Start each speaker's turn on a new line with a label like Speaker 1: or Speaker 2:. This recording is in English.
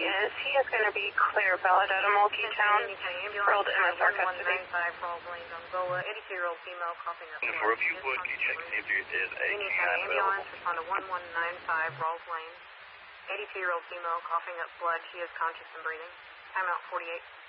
Speaker 1: is he is going to be Claire Ballard out of Mulkeytown, enrolled in MSR custody.
Speaker 2: 82-year-old female coughing up.
Speaker 3: For if you would, can you check to see if there is a cat
Speaker 2: ambulance, respond to 1195 Rawls Lane. 82-year-old female coughing up blood. She is conscious and breathing. Timeout 48.